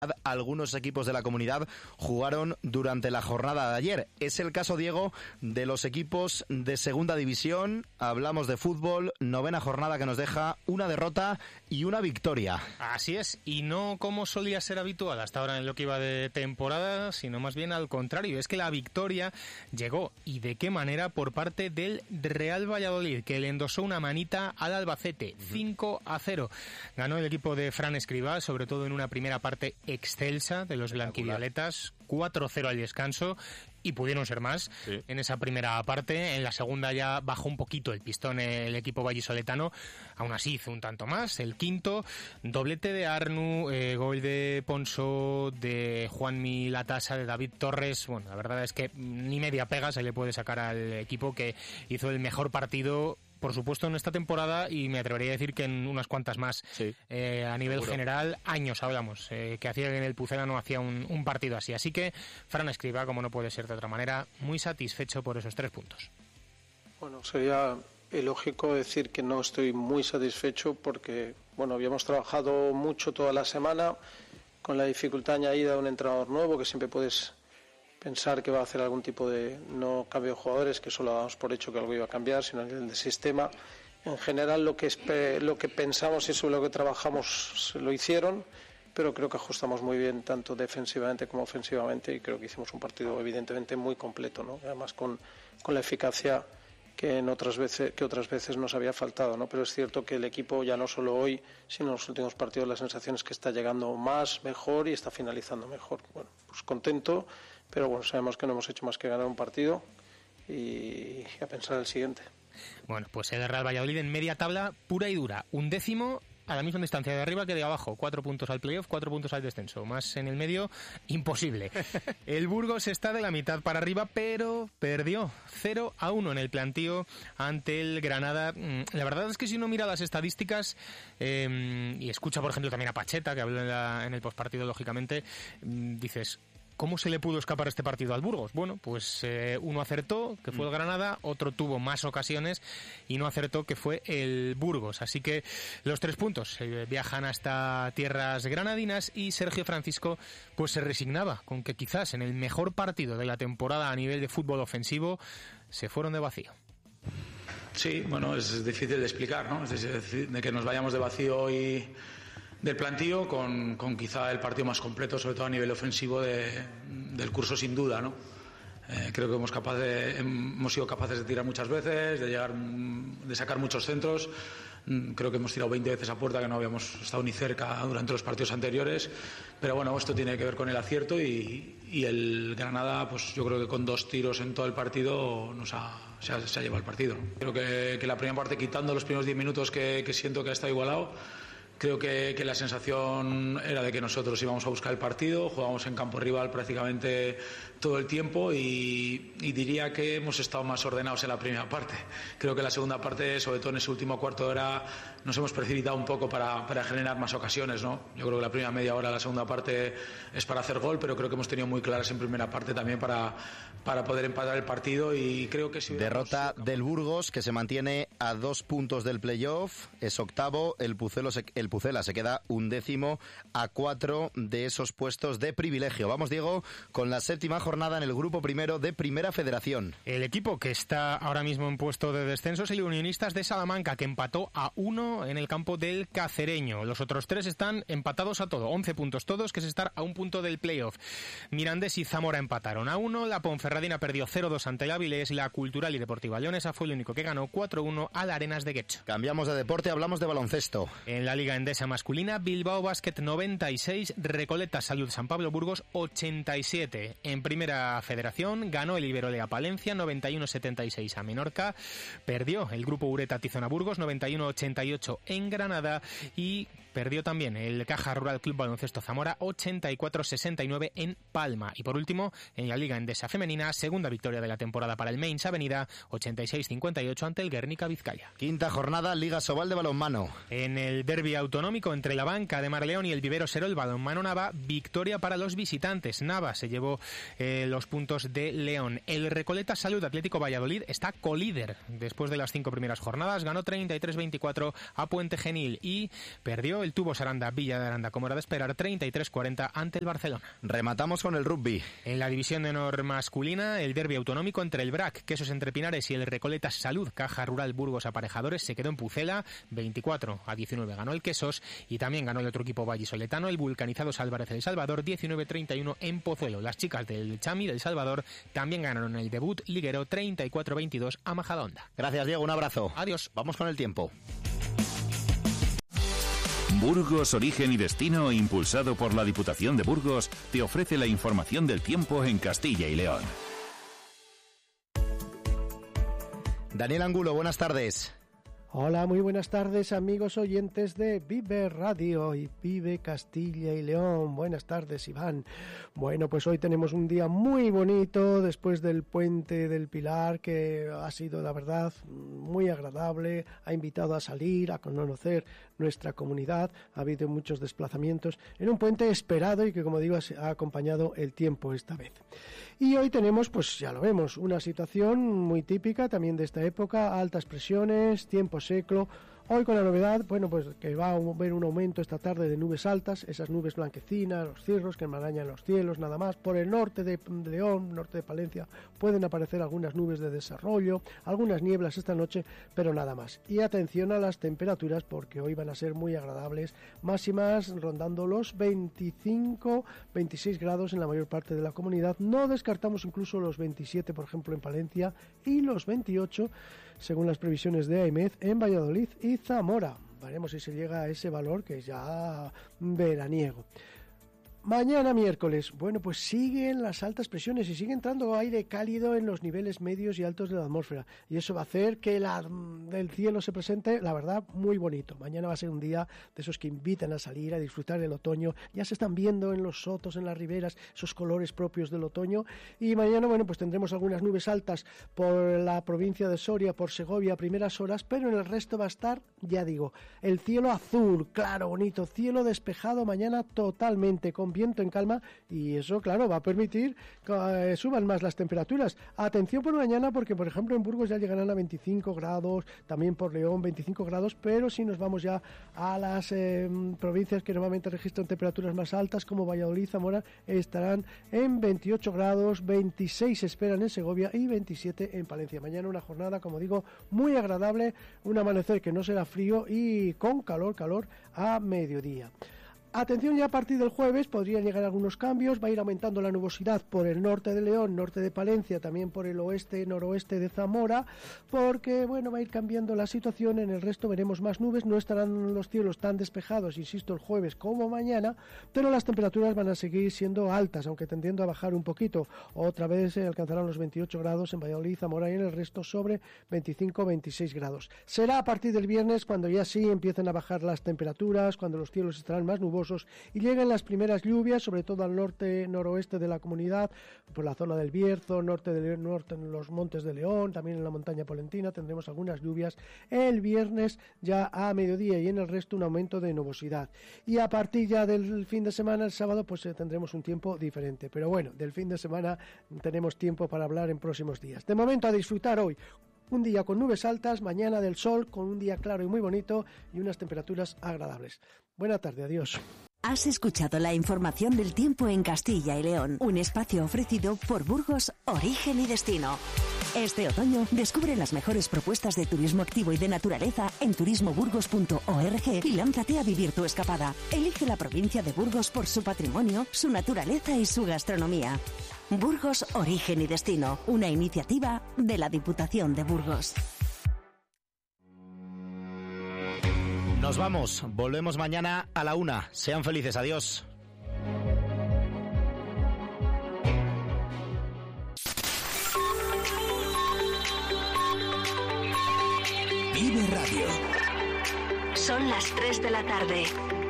algunos equipos de la comunidad jugaron durante la jornada de ayer. Es el caso, Diego, de los equipos de segunda división. Hablamos de fútbol, 9ª jornada que nos deja una derrota y una victoria. Así es, y no como solía ser habitual hasta ahora en lo que iba de temporada, sino más bien al contrario. Es que la victoria llegó, y de qué manera, por parte del Real Valladolid, que le endosó una manita al Albacete, 5-0. Ganó el equipo de Fran Escribá, sobre todo en una primera parte excelsa de los blanquivioletas, 4-0 al descanso, y pudieron ser más en esa primera parte. En la segunda ya bajó un poquito el pistón el equipo vallisoletano, aún así hizo un tanto más, el quinto, doblete de Arnu, gol de Ponso, de Juanmi Latasa, de David Torres. Bueno, la verdad es que ni media pega se le puede sacar al equipo, que hizo el mejor partido, por supuesto, en esta temporada, y me atrevería a decir que en unas cuantas más. A nivel seguro. General, años hablamos, que hacía que en el Pucela no hacía un partido así. Así que Fran Escribá, como no puede ser de otra manera, muy satisfecho por esos 3 puntos. Bueno, sería ilógico decir que no estoy muy satisfecho porque, bueno, habíamos trabajado mucho toda la semana con la dificultad añadida de un entrenador nuevo, que siempre puedes pensar que va a hacer algún tipo de no cambio de jugadores, que solo damos por hecho que algo iba a cambiar, sino el de sistema. En general lo que pensamos y sobre lo que trabajamos lo hicieron, pero creo que ajustamos muy bien tanto defensivamente como ofensivamente, y creo que hicimos un partido evidentemente muy completo, ¿no? Además con la eficacia que otras veces nos había faltado, ¿no? Pero es cierto que el equipo, ya no solo hoy, sino en los últimos partidos, la sensación es que está llegando más, mejor, y está finalizando mejor. Bueno, pues contento, pero bueno, sabemos que no hemos hecho más que ganar un partido y a pensar el siguiente. Bueno, pues el Real Valladolid en media tabla pura y dura, 11º, a la misma distancia de arriba que de abajo, 4 puntos al playoff, 4 puntos al descenso, más en el medio, imposible. El Burgos está de la mitad para arriba, pero perdió 0-1 en el plantío ante el Granada. La verdad es que si uno mira las estadísticas y escucha, por ejemplo, también a Pacheta, que habló en el postpartido, lógicamente, dices, ¿cómo se le pudo escapar este partido al Burgos? Bueno, pues uno acertó, que fue el Granada, otro tuvo más ocasiones y no acertó, que fue el Burgos. Así que los 3 puntos viajan hasta tierras granadinas, y Sergio Francisco pues se resignaba con que quizás en el mejor partido de la temporada a nivel de fútbol ofensivo se fueron de vacío. Sí, bueno, es difícil de explicar, ¿no? Es decir, de que nos vayamos de vacío y del plantío con quizá el partido más completo, sobre todo a nivel ofensivo del curso, sin duda, ¿no? Creo que hemos sido capaces de tirar muchas veces, de sacar muchos centros. Creo que hemos tirado 20 veces a puerta, que no habíamos estado ni cerca durante los partidos anteriores. Pero bueno, esto tiene que ver con el acierto, y el Granada, pues yo creo que con 2 tiros en todo el partido se ha llevado el partido. Creo que la primera parte, quitando los primeros 10 minutos que siento que ha estado igualado, creo que la sensación era de que nosotros íbamos a buscar el partido, jugábamos en campo rival prácticamente todo el tiempo, y diría que hemos estado más ordenados en la primera parte. Creo que en la segunda parte, sobre todo en ese último cuarto de hora, nos hemos precipitado un poco para generar más ocasiones, ¿no? Yo creo que la primera media hora, la segunda parte es para hacer gol, pero creo que hemos tenido muy claras en primera parte también para poder empatar el partido, y creo que si derrota del Burgos, que se mantiene a 2 puntos del playoff, es octavo. El Pucela se queda 11º, a 4 de esos puestos de privilegio. Vamos, Diego, con la 7ª jornada en el grupo primero de Primera Federación. El equipo que está ahora mismo en puesto de descenso es el Unionistas de Salamanca, que empató a 1 en el campo del Cacereño. Los otros 3 están empatados a todo, 11 puntos todos, que es estar a 1 punto del playoff. Mirandés y Zamora empataron a 1, la Ponferradina perdió 0-2 ante el Avilés, y la Cultural y Deportiva Leonesa fue el único que ganó 4-1 al Arenas de Guecho. Cambiamos de deporte, hablamos de baloncesto. En la Liga Endesa masculina, Bilbao Basket 96, Recoleta Salud San Pablo Burgos 87. En Primera Federación ganó el Iberolea Palencia 91-76 a Menorca, perdió el grupo Ureta Tizona Burgos 91-88 en Granada, y perdió también el Caja Rural Club Baloncesto Zamora 84-69 en Palma. Y por último, en la Liga Endesa femenina, segunda victoria de la temporada para el Mainz Avenida 86-58 ante el Guernica Vizcaya. Quinta jornada, Liga Sobal de balonmano. En el derbi autonómico entre la banca de Marleón y el Vivero Serol Balonmano Nava, victoria para los visitantes. Nava se llevó los puntos de León. El Recoleta Salud Atlético Valladolid está colíder después de las 5 primeras jornadas. Ganó 33-24 a Puente Genil y perdió el Tubos Aranda Villa de Aranda, como era de esperar, 33-40 ante el Barcelona. Rematamos con el rugby. En la división de honor masculina, el derbi autonómico entre el BRAC, Quesos Entre Pinares, y el Recoleta Salud Caja Rural Burgos Aparejadores se quedó en Pucela. 24-19 ganó el Quesos, y también ganó el otro equipo vallisoletano, el Vulcanizados Álvarez del Salvador, 19-31 en Pozuelo. Las chicas del Chami del Salvador también ganaron el debut liguero, 34-22 a Majadahonda. Gracias, Diego, un abrazo. Adiós. Vamos con el tiempo. Burgos, Origen y Destino, impulsado por la Diputación de Burgos, te ofrece la información del tiempo en Castilla y León. Daniel Angulo, buenas tardes. Hola, muy buenas tardes, amigos oyentes de Vive Radio y Vive Castilla y León. Buenas tardes, Iván. Bueno, pues hoy tenemos un día muy bonito después del Puente del Pilar, que ha sido, la verdad, muy agradable. Ha invitado a salir, a conocer nuestra comunidad. Ha habido muchos desplazamientos en un puente esperado y que, como digo, ha acompañado el tiempo esta vez. Y hoy tenemos, pues ya lo vemos, una situación muy típica también de esta época: altas presiones, tiempo seco. Hoy con la novedad, bueno, pues que va a haber un aumento esta tarde de nubes altas, esas nubes blanquecinas, los cirros que enmarañan los cielos, nada más. Por el norte de León, norte de Palencia, pueden aparecer algunas nubes de desarrollo, algunas nieblas esta noche, pero nada más. Y atención a las temperaturas, porque hoy van a ser muy agradables, máximas rondando los 25, 26 grados en la mayor parte de la comunidad. No descartamos incluso los 27, por ejemplo, en Palencia, y los 28, según las previsiones de AEMET, en Valladolid y Zamora. Veremos si se llega a ese valor, que es ya veraniego. Mañana miércoles, bueno, pues siguen las altas presiones y sigue entrando aire cálido en los niveles medios y altos de la atmósfera, y eso va a hacer que el cielo se presente, la verdad, muy bonito. Mañana va a ser un día de esos que invitan a salir, a disfrutar del otoño. Ya se están viendo en los sotos, en las riberas, esos colores propios del otoño. Y mañana, bueno, pues tendremos algunas nubes altas por la provincia de Soria, por Segovia a primeras horas, pero en el resto va a estar, ya digo, el cielo azul, claro, bonito, cielo despejado mañana totalmente, con viento en calma, y eso, claro, va a permitir que suban más las temperaturas. Atención por mañana, porque por ejemplo en Burgos ya llegarán a 25 grados, también por León 25 grados, pero si nos vamos ya a las provincias que normalmente registran temperaturas más altas, como Valladolid, Zamora, estarán en 28 grados, 26 esperan en Segovia y 27 en Palencia. Mañana una jornada, como digo, muy agradable, un amanecer que no será frío y con calor a mediodía. Atención, ya a partir del jueves podrían llegar algunos cambios, va a ir aumentando la nubosidad por el norte de León, norte de Palencia, también por el oeste, noroeste de Zamora, porque bueno, va a ir cambiando la situación. En el resto veremos más nubes, no estarán los cielos tan despejados, insisto, el jueves como mañana, pero las temperaturas van a seguir siendo altas, aunque tendiendo a bajar un poquito. Otra vez alcanzarán los 28 grados en Valladolid, Zamora, y en el resto sobre 25-26 grados. Será a partir del viernes cuando ya sí empiecen a bajar las temperaturas, cuando los cielos estarán más nubosos y lleguen las primeras lluvias, sobre todo al norte, noroeste de la comunidad, por la zona del Bierzo, norte en los montes de León, también en la montaña polentina tendremos algunas lluvias el viernes ya a mediodía, y en el resto un aumento de nubosidad. Y a partir ya del fin de semana, el sábado, pues tendremos un tiempo diferente. Pero bueno, del fin de semana tenemos tiempo para hablar en próximos días. De momento, a disfrutar hoy. Un día con nubes altas, mañana del sol, con un día claro y muy bonito y unas temperaturas agradables. Buena tarde, adiós. Has escuchado la información del tiempo en Castilla y León, un espacio ofrecido por Burgos, Origen y Destino. Este otoño descubre las mejores propuestas de turismo activo y de naturaleza en turismoburgos.org y lánzate a vivir tu escapada. Elige la provincia de Burgos por su patrimonio, su naturaleza y su gastronomía. Burgos, Origen y Destino, una iniciativa de la Diputación de Burgos. Nos vamos, volvemos mañana a la 1. Sean felices, adiós. Vive Radio. Son las 3 de la tarde.